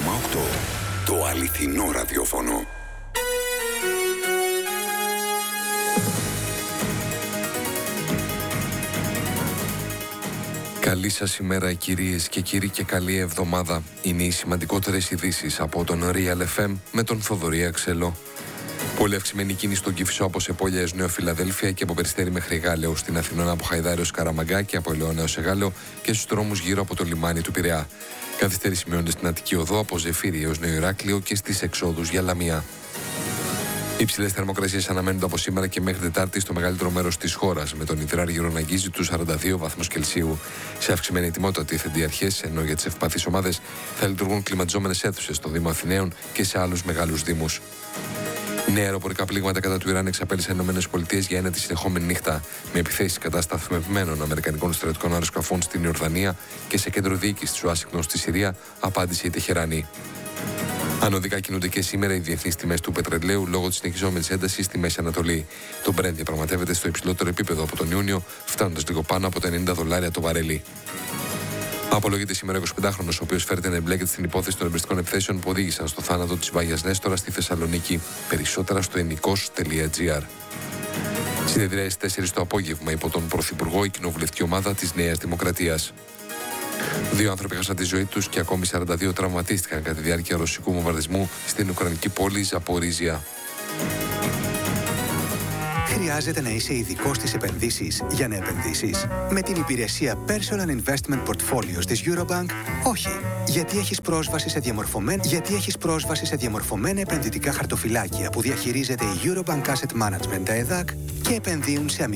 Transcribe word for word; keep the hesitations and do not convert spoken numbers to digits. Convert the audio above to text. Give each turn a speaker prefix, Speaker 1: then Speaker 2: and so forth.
Speaker 1: κόμμα οκτώ. Το αληθινό ραδιόφωνο.
Speaker 2: Καλή σας ημέρα κυρίες και κύριοι και καλή εβδομάδα. Είναι οι σημαντικότερες ειδήσεις από τον Real εφ εμ με τον Θοδωρή Αξελό. Πολύ αυξημένη κίνηση στον Κηφισό από Σεπόλια έως Νέο Φιλαδέλφια και από Περιστέρι μέχρι Γάλεο, στην Αθηνώνα από Χαϊδάρη έως Καραμαγκά και από Ελαιώνα έως Εγάλεο και στους δρόμους γύρω από το λιμάνι του Πειραιά. Καθυστέρηση σημειώνεται στην Αττική Οδό από Ζεφύρι έως Νέο Ηράκλειο και στις εξόδους για Λαμία. Υψηλές θερμοκρασίες αναμένονται από σήμερα και μέχρι Τετάρτη στο μεγαλύτερο μέρος της χώρας, με τον Ιδράρ γύρω να αγγίζει τους σαράντα δύο βαθμούς Κελσίου. Σε αυξημένη ετοιμότητα τίθενται οι αρχές, ενώ για τις ευπαθείς ομάδες θα λειτουργούν κλιματιζόμενες αίθουσες στο Δήμο Αθηναίων και σε άλλους μεγάλους δήμους. Νέα αεροπορικά πλήγματα κατά του Ιράν εξαπέλυσαν οι ΗΠΑ για ένατη συνεχόμενη νύχτα, με επιθέσεις κατά σταθμευμένων αμερικανικών στρατιωτικών αεροσκαφών στην Ιορδανία και σε κέντρο διοίκησης της Ουάσιγκτον στη Συρία, απάντησε η Τεχεράνη. Ανωδικά κινούνται και σήμερα οι διεθνείς τιμές του πετρελαίου λόγω της συνεχιζόμενης έντασης στη Μέση Ανατολή. Το Brent διαπραγματεύεται στο υψηλότερο επίπεδο από τον Ιούνιο, φτάνοντας λίγο πάνω από τα ενενήντα δολάρια το βαρέλι. Απολογείται σήμερα ο εικοσιπεντάχρονος, ο οποίος φέρεται να εμπλέκεται στην υπόθεση των εμπριστικών επιθέσεων που οδήγησαν στο θάνατο της Βάγιας Νέστορα στη Θεσσαλονίκη. Περισσότερα στο ενικός τελεία τζι άρ. Συνεδριάζει τέσσερις το απόγευμα υπό τον Πρωθυπουργό η κοινοβουλευτική ομάδα της Νέας Δημοκρατίας. Δύο άνθρωποι έχασαν τη ζωή τους και ακόμη σαράντα δύο τραυματίστηκαν κατά τη διάρκεια ρωσικού βομβαρδισμού στην ουκρανική πόλη Ζαπορίζια.
Speaker 3: Χρειάζεται να είσαι ειδικός στις επενδύσεις για να επενδύσεις? Με την υπηρεσία Personal Investment Portfolios της Eurobank, όχι. Γιατί έχεις πρόσβαση σε διαμορφωμένα, γιατί έχεις πρόσβαση σε διαμορφωμένα επενδυτικά χαρτοφυλάκια που διαχειρίζεται η Eurobank Asset Management, τα ΕΔΑΚ, και επενδύουν σε αμοιβή